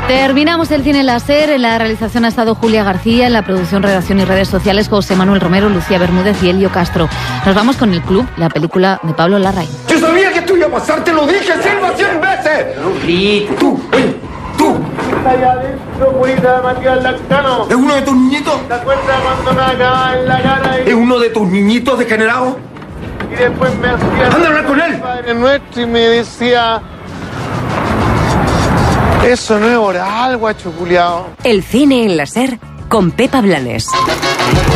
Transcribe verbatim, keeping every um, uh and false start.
Terminamos el cine láser. En la realización ha estado Julia García, en la producción, redacción y redes sociales José Manuel Romero, Lucía Bermúdez y Elio Castro. Nos vamos con El Club, la película de Pablo Larraín. Yo sabía que esto iba a pasar, te lo dije Silva cien veces. Ruflito. Tú, oye, tú. Está allá adentro, purita Matías Lactano. ¿Es uno de tus niñitos? ¿Te acuerdas cuando me acababa en la cara y, ¿Es uno de tus niñitos degenerados? y después me hacía... Anda a hablar con él. Padre Nuestro y me decía... Eso no es oral, guacho culiao. El cine en la SER con Pepa Blanes.